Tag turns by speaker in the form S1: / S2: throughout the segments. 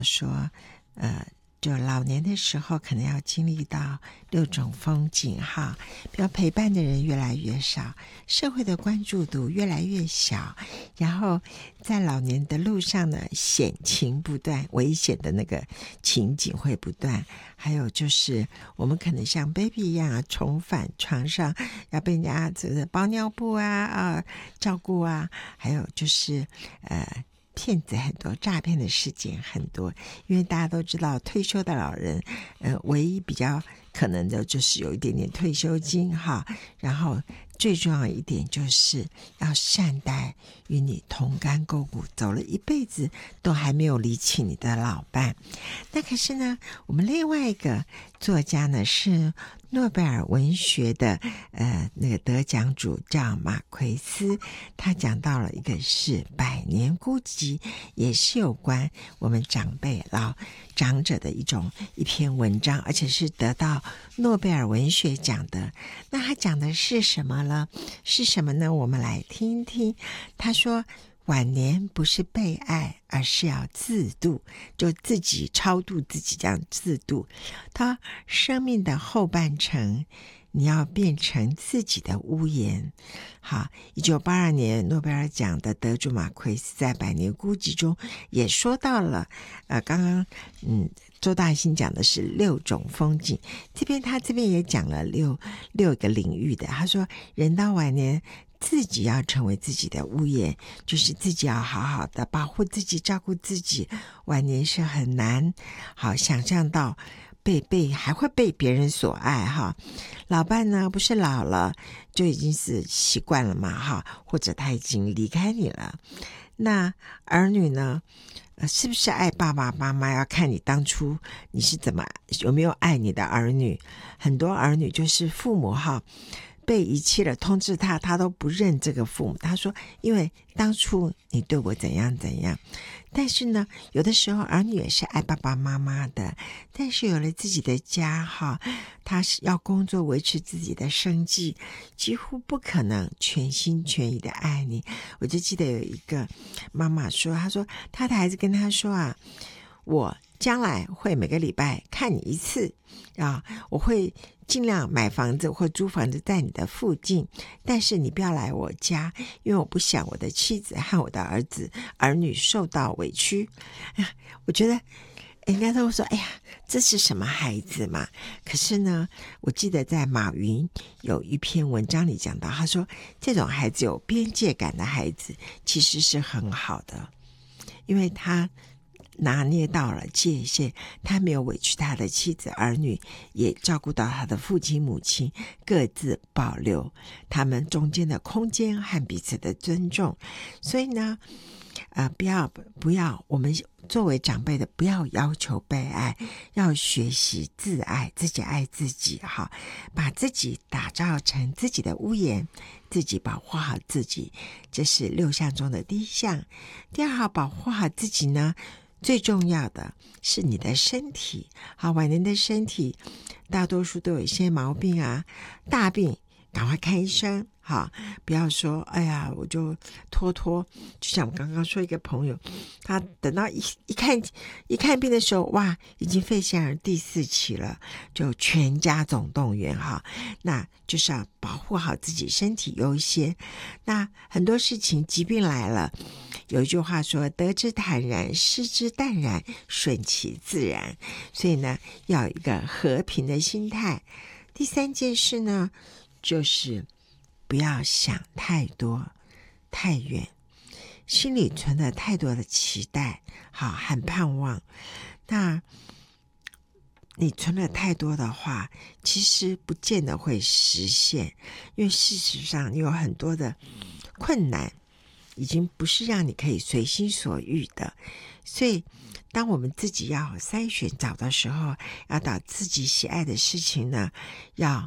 S1: 说就老年的时候可能要经历到6种风景哈，比如陪伴的人越来越少，社会的关注度越来越小，然后在老年的路上呢，险情不断，危险的那个情景会不断，还有就是我们可能像 baby 一样啊，重返床上要被人家包尿布照顾啊，还有就是骗子很多，诈骗的事件很多，因为大家都知道退休的老人唯一比较可能的就是有一点点退休金哈，然后最重要一点就是要善待与你同甘共苦走了一辈子都还没有离弃你的老伴。那可是呢，我们另外一个作家呢是诺贝尔文学的那个得奖主叫马奎斯，他讲到了一个是百年孤寂，也是有关我们长者的一篇文章，而且是得到诺贝尔文学奖的。那他讲的是什么呢？是什么呢？我们来听一听。他说晚年不是被爱，而是要自度，就自己超度自己，这样自度。他生命的后半程你要变成自己的屋檐。好，1982年诺贝尔奖的得主马奎斯在《百年孤寂》中也说到了刚刚周大新讲的是6种风景，他这边也讲了六个领域的。他说人到晚年自己要成为自己的屋檐，就是自己要好好的保护自己，照顾自己。晚年是很难好想象到还会被别人所爱哈。老伴呢不是老了就已经是习惯了嘛哈，或者他已经离开你了。那儿女呢是不是爱爸爸妈妈要看你当初你是有没有爱你的儿女。很多儿女就是父母哈被遗弃了，通知他都不认这个父母，他说因为当初你对我怎样怎样。但是呢有的时候儿女也是爱爸爸妈妈的，但是有了自己的家哈，他是要工作维持自己的生计，几乎不可能全心全意的爱你。我就记得有一个妈妈说，她说她的孩子跟她说我将来会每个礼拜看你一次我会尽量买房子或租房子在你的附近，但是你不要来我家，因为我不想我的妻子和我的儿女受到委屈。我觉得人家都说哎呀这是什么孩子嘛。可是呢我记得在马云有一篇文章里讲到，他说这种孩子有边界感的孩子其实是很好的，因为他拿捏到了界限，他没有委屈他的妻子儿女，也照顾到他的父亲母亲，各自保留他们中间的空间和彼此的尊重。所以呢不要我们作为长辈的不要要求被爱，要学习自爱，自己爱自己哈，把自己打造成自己的屋檐，自己保护好自己，这是6项中的第一项。第2号保护好自己呢，最重要的是你的身体。好，晚年的身体大多数都有一些毛病大病赶快看医生。好，不要说哎呀我就拖。就像我刚刚说一个朋友，他等到一看病的时候，哇，已经肺腺癌第4期了，就全家总动员哈。那就是要保护好自己身体优先。那很多事情疾病来了，有一句话说得之坦然，失之淡然，顺其自然。所以呢要有一个和平的心态。第3件事呢就是不要想太多太远，心里存了太多的期待和盼望，那你存了太多的话其实不见得会实现，因为事实上你有很多的困难已经不是让你可以随心所欲的。所以当我们自己要筛选找的时候，要找自己喜爱的事情呢，要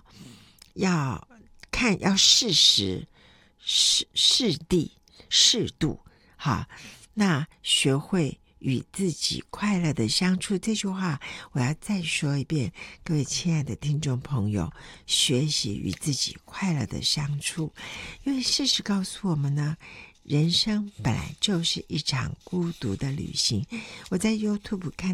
S1: 适时适地适度好，那学会与自己快乐的相处，这句话我要再说一遍，各位亲爱的听众朋友，学习与自己快乐的相处。因为事实告诉我们呢， 人生本来就是一场孤独的旅行。我在 YouTube 看